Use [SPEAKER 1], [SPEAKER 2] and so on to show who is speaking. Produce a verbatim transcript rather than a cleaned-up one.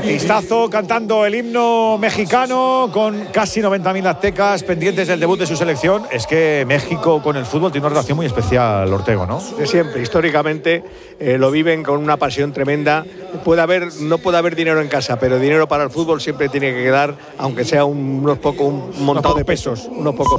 [SPEAKER 1] Artistazo cantando el himno mexicano con casi noventa mil aztecas pendientes del debut de su selección. Es que México con el fútbol tiene una relación muy especial, Ortego, ¿no?
[SPEAKER 2] De siempre, históricamente eh, lo viven con una pasión tremenda. Puede haber, no puede haber dinero en casa, pero dinero para el fútbol siempre tiene que quedar, aunque sea un, unos pocos, un montado de pesos, unos pocos